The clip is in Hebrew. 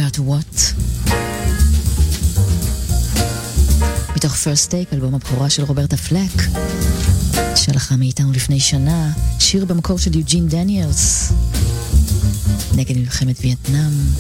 About What. מתוך First Take, אלבום הבכורה של רוברטה פלק, שהלכה מאיתנו לפני שנה, שיר במקור של יוג'ין דניאלס, נגד מלחמת וייטנאם.